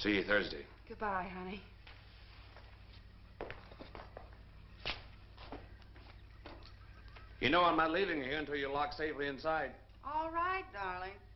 See you Thursday. Goodbye, honey. You know I'm not leaving you here until you're locked safely inside. All right, darling.